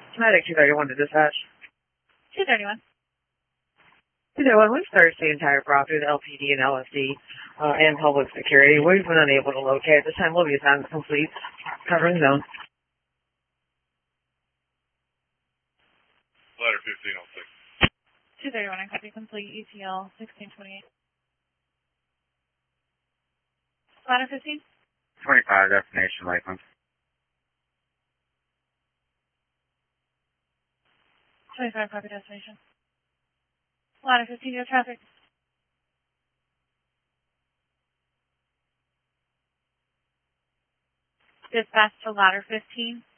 Medic 231 to dispatch. 231. 231, we've searched the entire property, the LPD and LSD, and public security. We've been unable to locate. At this time, we'll be assigned complete, covering zone. Ladder 1506. 231, I copy complete, ETL 1628. Ladder 15? 25, destination Lakeland. 25, copy destination. Ladder 15, no traffic. Dispatch to ladder 15.